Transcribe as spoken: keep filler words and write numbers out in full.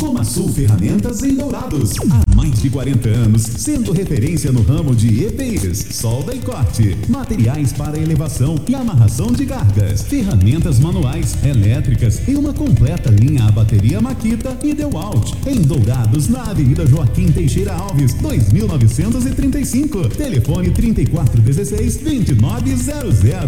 Comasul Ferramentas em Dourados. Há mais de quarenta anos, sendo referência no ramo de E P Is, solda e corte, materiais para elevação e amarração de cargas, ferramentas manuais, elétricas e uma completa linha a bateria Makita e DeWalt. Em Dourados, na Avenida Joaquim Teixeira Alves, dois mil novecentos e trinta e cinco. Telefone trinta e quatro dezesseis, vinte e nove zero zero.